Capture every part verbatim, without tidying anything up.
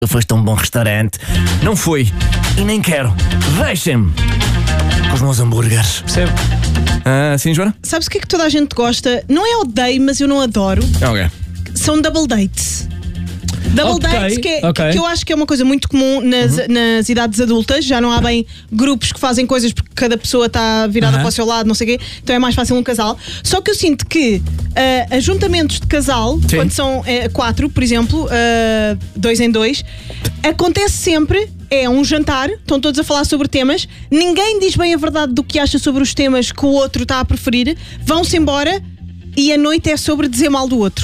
foste a um bom restaurante. Não fui. E nem quero. Deixem-me com os meus hambúrgueres. Percebe? Ah, sim, Joana? Sabes o que é que toda a gente gosta? Não é odeio, mas eu não adoro. Ok. São double dates. Double Ok, dates, que, é, ok. que eu acho que é uma coisa muito comum nas, Uhum. nas idades adultas. Já não há bem grupos que fazem coisas porque cada pessoa está virada Uhum. para o seu lado, não sei o quê. Então é mais fácil um casal. Só que eu sinto que ah, ajuntamentos de casal, Sim. quando são eh, quatro, por exemplo, ah, dois em dois, acontece sempre. É um jantar, estão todos a falar sobre temas, ninguém diz bem a verdade do que acha sobre os temas que o outro está a preferir, vão-se embora e a noite é sobre dizer mal do outro.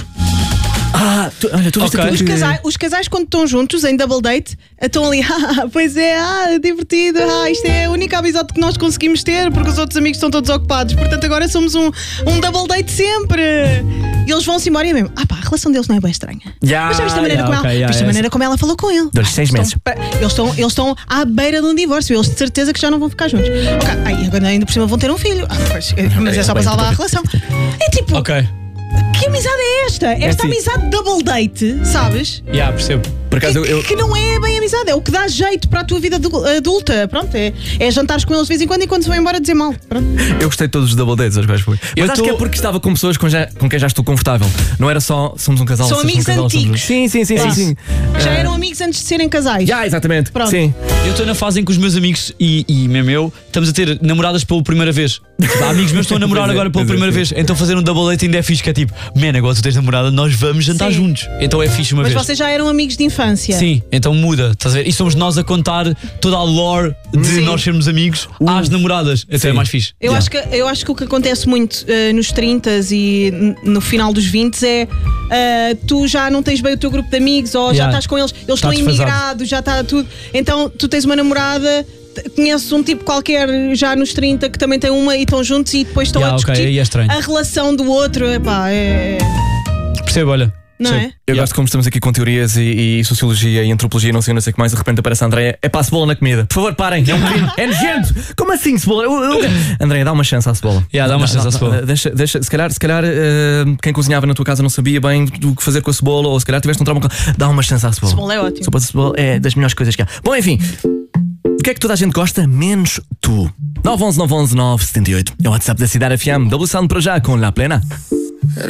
Ah, tu, olha, tu viste Ok. aquilo Os que... casais, os casais, quando estão juntos em double date, estão ali, ah, pois é, ah, divertido, ah, isto é a única amizade que nós conseguimos ter porque os outros amigos estão todos ocupados, portanto agora somos um, um double date sempre. E eles vão-se embora e é mesmo, ah pá, a relação deles não é bem estranha. Ya, Mas já viste a maneira, ya, como, ok, ela, ya, viste a ya, maneira como ela falou com ele? Dois, seis Estão meses. pa- Eles estão, eles estão à beira de um divórcio, eles de certeza que já não vão ficar juntos. Ok, aí agora ainda por cima vão ter um filho. Ah, pois, mas é só para salvar a relação. É tipo, Ok. que amizade é esta? Esta assim. amizade double date, sabes? Yeah, percebo. Por acaso, que, eu... eu... que não é bem amizade, é o que dá jeito para a tua vida adu- adulta. Pronto, é, é jantares com eles de vez em quando e quando se vão embora dizer mal. Pronto. Eu gostei de todos os double dates aos quais fui. Mas Eu acho tô- que é porque estava com pessoas com, já, com quem já estou confortável. Não era só somos um casal. São somos amigos um casal, somos- antigos. Sim, sim, sim, É sim, isso. sim. Já Ah, eram amigos antes de serem casais. Já, exatamente. Pronto. Sim. Eu estou na fase em que os meus amigos e, e mesmo eu estamos a ter namoradas pela primeira vez. Tipo, há amigos meus que estão a namorar Pois é, agora pela pois é, primeira sim. vez. Então fazer um double date ainda é fixe, que é tipo, man, agora tu tens namorada, nós vamos jantar Sim. juntos. Então é fixe uma Mas vez. vocês já eram amigos de infância. Sim, então muda, estás a ver? E somos nós a contar toda a lore de Sim. nós sermos amigos às namoradas. Então Sim. é mais fixe. Eu, Yeah. acho que, eu acho que o que acontece muito eh, nos trinta e n- no final dos vinte é eh, tu já não tens bem o teu grupo de amigos ou já Yeah. estás com eles, eles Tá estão desfasado. imigrados, já está tudo. Então tu tens uma namorada, t- conheces um tipo qualquer já nos trinta que também tem uma e estão juntos e depois estão Yeah, a ok, discutir aí é estranho. a relação do outro. Epá, é. Percebo, olha. Não percebo. é? Eu Yeah. gosto como estamos aqui com teorias e, e sociologia e antropologia, não sei, não sei o que mais. De repente aparece a Andreia. É para a cebola na comida. Por favor, parem. É um bocadinho. É nojento. Como assim, cebola? Eu- eu- Andreia, dá uma chance à cebola. Yeah, dá uma chance à cebola. Deixa, deixa, se calhar, se calhar eh, quem cozinhava na tua casa não sabia bem do que fazer com a cebola, ou se calhar tiveste um trauma. com- Dá uma chance à cebola. Cebola é ótimo. Sopa de cebola é das melhores coisas que há. Bom, enfim. O que é que toda a gente gosta, menos tu? nove um um nove um um nove sete oito. É o WhatsApp da Cidade F M. W Sound para já com La Plena.